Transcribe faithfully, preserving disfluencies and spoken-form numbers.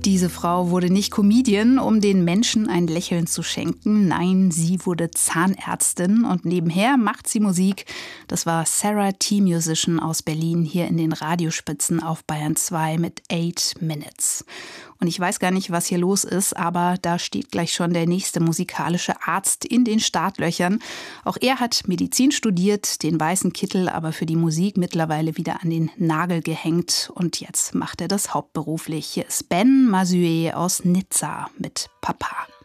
Diese Frau wurde nicht Comedian, um den Menschen ein Lächeln zu schenken. Nein, sie wurde Zahnärztin und nebenher macht sie Musik. Das war Sarah T. Musician aus Berlin hier in den Radiospitzen auf Bayern zwei mit Eight Minutes. Und ich weiß gar nicht, was hier los ist, aber da steht gleich schon der nächste musikalische Arzt in den Startlöchern. Auch er hat Medizin studiert, den weißen Kittel aber für die Musik mittlerweile wieder an den Nagel gehängt. Und jetzt macht er das hauptberuflich. Hier ist Ben Mazué aus Nizza mit Papa.